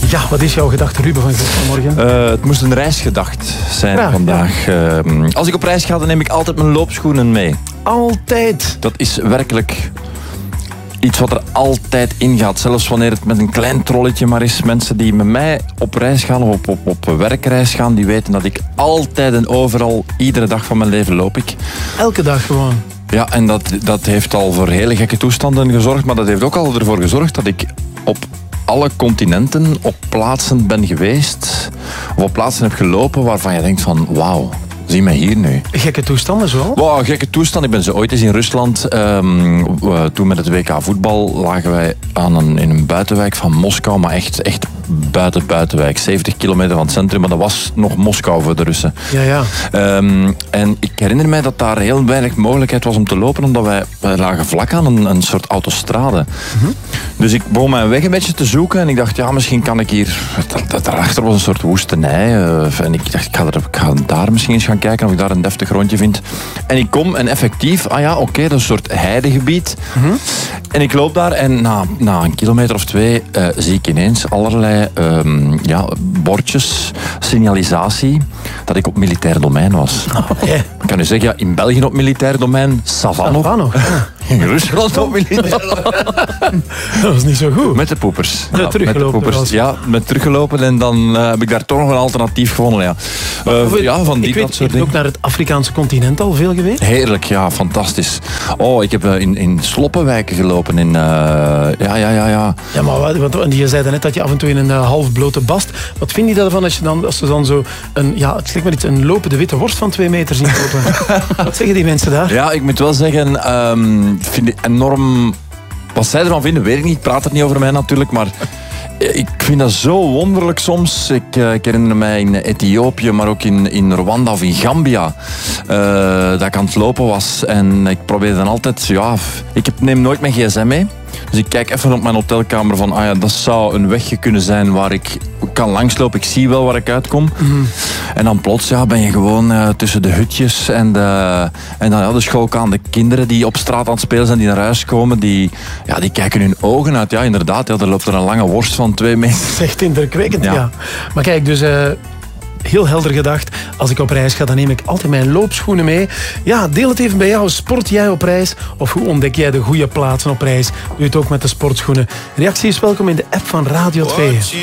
Ja, wat is jouw gedachte, Ruben van vanmorgen? Het moest een reisgedacht zijn vandaag. Ja. Als ik op reis ga, dan neem ik altijd mijn loopschoenen mee. Altijd? Dat is werkelijk iets wat er altijd in gaat. Zelfs wanneer het met een klein trolletje maar is. Mensen die met mij op reis gaan of op werkreis gaan, die weten dat ik altijd en overal, iedere dag van mijn leven loop ik. Elke dag gewoon? Ja, en dat heeft al voor hele gekke toestanden gezorgd. Maar dat heeft ook al ervoor gezorgd dat ik op alle continenten op plaatsen ben geweest. Of op plaatsen heb gelopen waarvan je denkt van wauw. Zie mij hier nu. Gekke toestanden zo? Wow, gekke toestand. Ik ben zo ooit eens in Rusland. Toen met het WK voetbal lagen wij in een buitenwijk van Moskou. Maar echt buitenwijk. 70 kilometer van het centrum. Maar dat was nog Moskou voor de Russen. Ja. En ik herinner mij dat daar heel weinig mogelijkheid was om te lopen. Omdat wij lagen vlak aan een soort autostrade. Mm-hmm. Dus ik begon mijn weg een beetje te zoeken. En ik dacht, ja, misschien kan ik hier... Daarachter was een soort woestenij. En ik dacht, ik ga daar misschien eens gaan kijken of ik daar een deftig grondje vind. En ik kom en effectief, dat is een soort heidegebied. Mm-hmm. En ik loop daar en na een kilometer of 2 zie ik ineens allerlei bordjes, signalisatie, dat ik op militair domein was. Ik kan u zeggen, in België op militair domein, Savano. In Rusland op militair domein. Dat was niet zo goed. Met de poepers. Met teruggelopen en dan heb ik daar toch nog een alternatief gevonden. Van die dat soort dingen. Je bent ook naar het Afrikaanse continent al veel geweest? Heerlijk, ja, fantastisch. Oh, ik heb in sloppenwijken gelopen. Ja, maar je zei net dat je af en toe in een halfblote bast. Wat vind je daarvan als ze dan zo een lopende witte worst van 2 meter zien lopen? Wat zeggen die mensen daar? Ja, ik moet wel zeggen, vind ik enorm... Wat zij ervan vinden, weet ik niet. Ik praat er niet over mij natuurlijk, maar... Ik vind dat zo wonderlijk soms. Ik herinner mij in Ethiopië, maar ook in Rwanda of in Gambia, dat ik aan het lopen was. En ik probeerde dan altijd... neem nooit mijn gsm mee. Dus ik kijk even op mijn hotelkamer van... dat zou een wegje kunnen zijn waar ik kan langslopen. Ik zie wel waar ik uitkom. Mm-hmm. En dan plots ben je gewoon tussen de hutjes en de schoolgaande kinderen die op straat aan het spelen zijn, die naar huis komen. Die kijken hun ogen uit. Ja, inderdaad. Er loopt er een lange worst van 2 meter. Dat is echt indrukwekkend, ja. Maar kijk, dus... heel helder gedacht. Als ik op reis ga, dan neem ik altijd mijn loopschoenen mee. Ja, deel het even bij jou. Sport jij op reis? Of hoe ontdek jij de goede plaatsen op reis? Doe het ook met de sportschoenen. Reactie is welkom in de app van Radio 2.